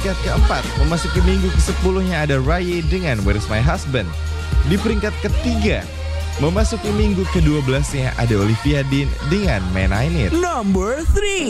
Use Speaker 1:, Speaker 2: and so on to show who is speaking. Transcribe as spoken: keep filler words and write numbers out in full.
Speaker 1: peringkat keempat, memasuki minggu kesepuluhnya ada Rye dengan Where's My Husband. Di peringkat ketiga, memasuki minggu kedua belasnya ada Olivia Dean dengan Man I Need.
Speaker 2: Number three.